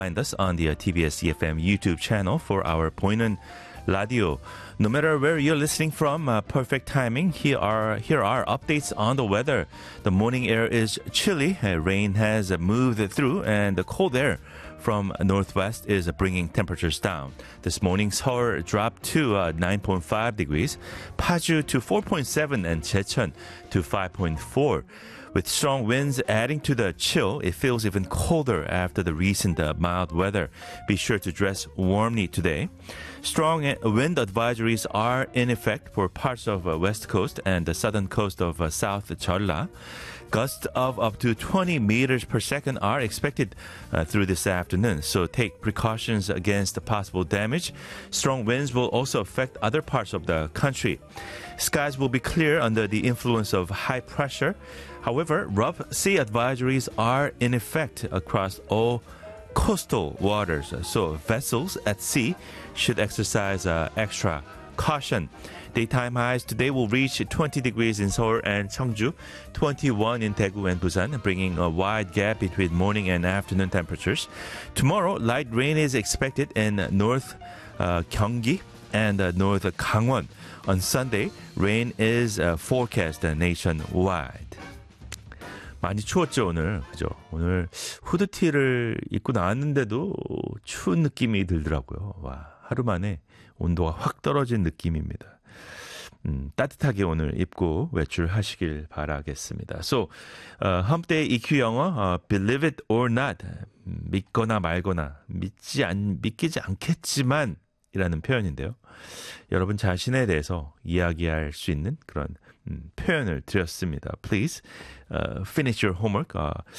Find us on the TBS EFM YouTube channel for our 보이는 라디오. No matter where you're listening from, perfect timing. Here are updates on the weather. The morning air is chilly. Rain has moved through, and the cold air from northwest is bringing temperatures down. This morning, Seoul dropped to 9.5 degrees, Paju to 4.7, and Jecheon to 5.4. With strong winds adding to the chill, it feels even colder after the recent mild weather. Be sure to dress warmly today. Strong wind advisories are in effect for parts of west coast and the southern coast of South Jeolla. Gusts of up to 20 meters per second are expected through this afternoon, so take precautions against possible damage. Strong winds will also affect other parts of the country. Skies will be clear under the influence of high pressure. However, rough sea advisories are in effect across all coastal waters, so vessels at sea should exercise extra caution. Daytime highs today will reach 20 degrees in Seoul and Cheongju, 21 in Daegu and Busan, bringing a wide gap between morning and afternoon temperatures. Tomorrow, light rain is expected in North Gyeonggi and North Gangwon. On Sunday, rain is forecast nationwide. 많이 추웠죠, 오늘. 그죠? 오늘 후드티를 입고 나왔는데도 추운 느낌이 들더라고요. 와, 하루 만에 온도가 확 떨어진 느낌입니다. 따뜻하게 오늘 입고 외출하시길 바라겠습니다. So, 험때의 EQ 영어, believe it or not. 믿거나 말거나, 믿기지 않겠지만, 이라는 표현인데요. 여러분 자신에 대해서 이야기할 수 있는 그런 표현을 드렸습니다. Please finish your homework.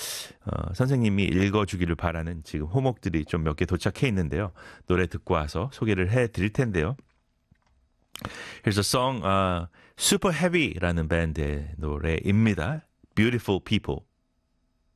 선생님이 읽어주기를 바라는 지금 호목들이 좀 몇 개 도착해 있는데요. 노래 듣고 와서 소개를 해드릴 텐데요. Here's a song, Super Heavy라는 밴드의 노래입니다. Beautiful People.